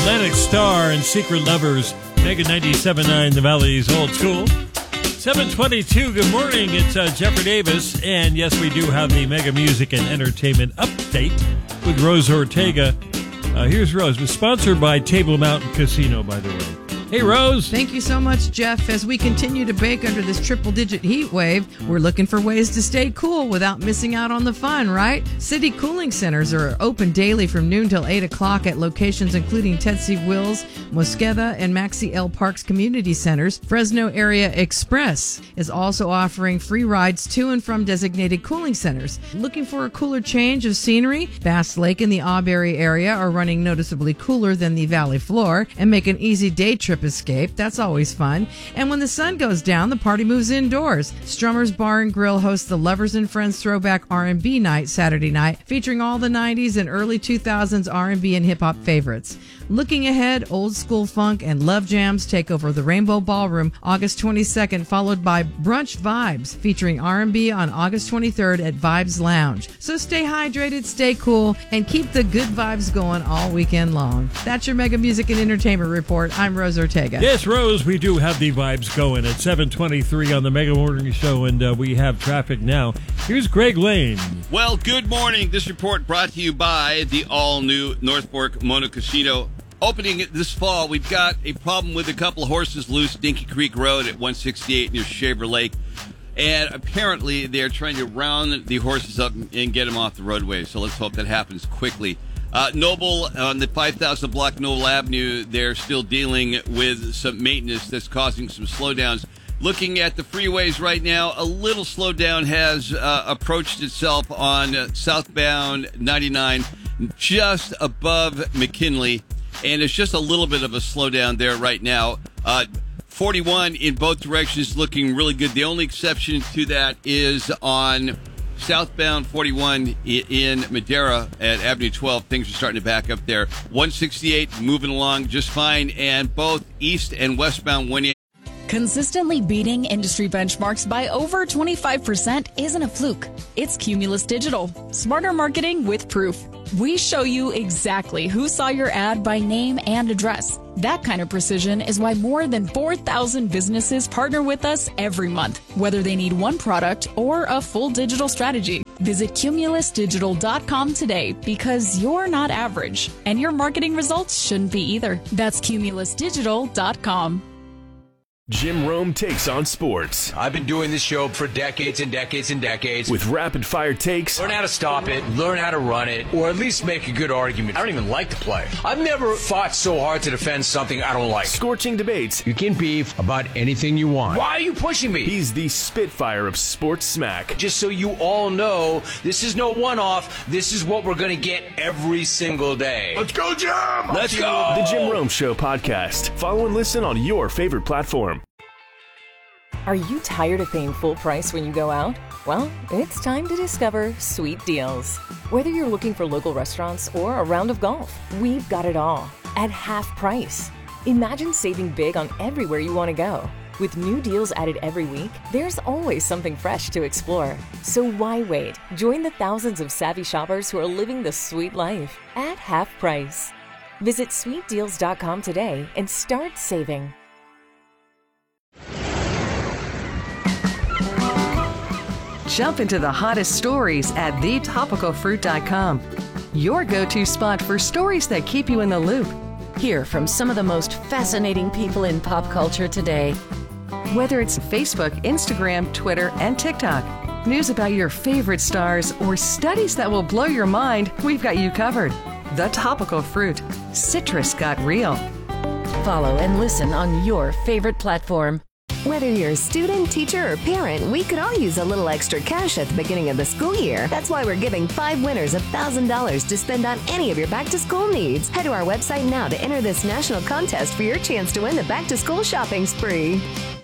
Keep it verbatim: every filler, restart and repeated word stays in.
Atlantic Star and Secret Lovers. Mega ninety-seven point nine, the Valley's Old School. seven twenty-two, good morning. It's uh, Jeffrey Davis. And yes, we do have the Mega Music and Entertainment Update with Rose Ortega. Uh, here's Rose. It was sponsored by Table Mountain Casino, by the way. Hey, Rose. Thank you so much, Jeff. As we continue to bake under this triple-digit heat wave, we're looking for ways to stay cool without missing out on the fun, right? City cooling centers are open daily from noon till eight o'clock at locations including Tetsi Wills, Mosqueda, and Maxi L Parks Community Centers. Fresno Area Express is also offering free rides to and from designated cooling centers. Looking for a cooler change of scenery? Bass Lake and the Auberry area are running noticeably cooler than the valley floor and make an easy day trip escape. That's always fun. And when the sun goes down, the party moves indoors. Strummer's Bar and Grill hosts the Lovers and Friends Throwback R and B Night Saturday night, featuring all the nineties and early two thousands R and B and hip-hop favorites. Looking ahead, old school funk and love jams take over the Rainbow Ballroom August twenty-second, followed by Brunch Vibes, featuring R and B on August twenty-third at Vibes Lounge. So stay hydrated, stay cool, and keep the good vibes going all weekend long. That's your Mega Music and Entertainment Report. I'm Rose Ortega. Yes, Rose, we do have the vibes going at seven twenty-three on the Mega Morning Show, and uh, we have traffic now. Here's Greg Lane. Well, good morning. This report brought to you by the all-new North Fork Mono Casino. Opening it this fall, we've got a problem with a couple of horses loose, Dinky Creek Road at one sixty-eight near Shaver Lake. And apparently they're trying to round the horses up and get them off the roadway. So let's hope that happens quickly. Uh, Noble, on the five thousand block Noble Avenue, they're still dealing with some maintenance that's causing some slowdowns. Looking at the freeways right now, a little slowdown has uh, approached itself on uh, southbound ninety-nine, just above McKinley. And it's just a little bit of a slowdown there right now. Uh, forty-one in both directions looking really good. The only exception to that is on southbound forty-one in Madera at Avenue twelve. Things are starting to back up there. one sixty-eight moving along just fine. And both east and westbound one eighty. Consistently beating industry benchmarks by over twenty-five percent isn't a fluke. It's Cumulus Digital. Smarter marketing with proof. We show you exactly who saw your ad by name and address. That kind of precision is why more than four thousand businesses partner with us every month, whether they need one product or a full digital strategy. Visit Cumulus Digital dot com today because you're not average, and your marketing results shouldn't be either. That's Cumulus Digital dot com. Jim Rome takes on sports. I've been doing this show for decades and decades and decades. With rapid-fire takes. Learn how to stop it, learn how to run it, or at least make a good argument. I don't even like to play. I've never fought so hard to defend something I don't like. Scorching debates. You can beef about anything you want. Why are you pushing me? He's the Spitfire of sports smack. Just so you all know, this is no one-off. This is what we're going to get every single day. Let's go, Jim! Let's go! The Jim Rome Show podcast. Follow and listen on your favorite platform. Are you tired of paying full price when you go out? Well, it's time to discover Sweet Deals. Whether you're looking for local restaurants or a round of golf, we've got it all at half price. Imagine saving big on everywhere you want to go. With new deals added every week, there's always something fresh to explore. So why wait? Join the thousands of savvy shoppers who are living the sweet life at half price. Visit sweet deals dot com today and start saving. Jump into the hottest stories at the topical fruit dot com. Your go-to spot for stories that keep you in the loop. Hear from some of the most fascinating people in pop culture today. Whether it's Facebook, Instagram, Twitter, and TikTok, news about your favorite stars, or studies that will blow your mind, we've got you covered. The Topical Fruit. Citrus got real. Follow and listen on your favorite platform. Whether you're a student, teacher, or parent, we could all use a little extra cash at the beginning of the school year. That's why we're giving five winners one thousand dollars to spend on any of your back-to-school needs. Head to our website now to enter this national contest for your chance to win the back-to-school shopping spree.